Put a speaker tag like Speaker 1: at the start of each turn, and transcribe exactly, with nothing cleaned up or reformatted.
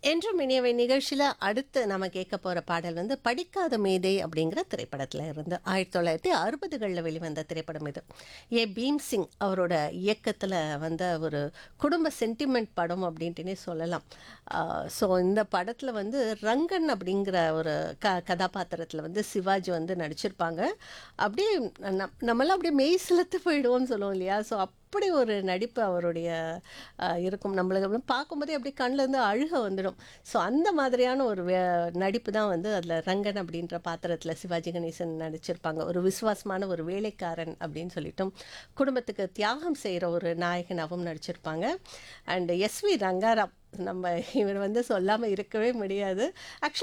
Speaker 1: என்றும் இனியவை நிகழ்ச்சியில் அடுத்து நம்ம கேட்க போகிற பாடல் வந்து படிக்காத மேதை அப்படிங்கிற திரைப்படத்தில் இருந்து ஆயிரத்தி தொள்ளாயிரத்தி அறுபதுகளில் வெளிவந்த திரைப்படம் இது. ஏ பீம் சிங் அவரோட இயக்கத்தில் வந்த ஒரு குடும்ப சென்டிமெண்ட் படம் அப்படின்ட்டுனே சொல்லலாம். ஸோ இந்த படத்தில் வந்து ரங்கன் அப்படிங்கிற ஒரு க கதாபாத்திரத்தில் வந்து சிவாஜி வந்து நடிச்சிருப்பாங்க. அப்படியே நம் நம்மளாம் அப்படியே மெய் சிலுத்து போயிடுவோம்னு சொல்லுவோம் இல்லையா? ஸோ அப்படி ஒரு நடிப்பு அவருடைய அஹ், இருக்கும். நம்மளுக்கு அப்படியே பார்க்கும்போதே அப்படியே கண்ணிலேருந்து அழுக வந்துடும். ஸோ அந்த மாதிரியான ஒரு வே நடிப்பு தான் வந்து அதில் ரங்கன் அப்படின்ற பாத்திரத்தில் சிவாஜி கணேசன் நடிச்சிருப்பாங்க. ஒரு விசுவாசமான ஒரு வேலைக்காரன் அப்படின்னு சொல்லிட்டும் குடும்பத்துக்கு தியாகம் செய்கிற ஒரு நாயகனாகவும் நடிச்சிருப்பாங்க. அண்ட் எஸ்வி ரங்காராம், நம்ம இவர் வந்து சொல்லாமல் இருக்கவே முடியாது. ஆக்சுவலி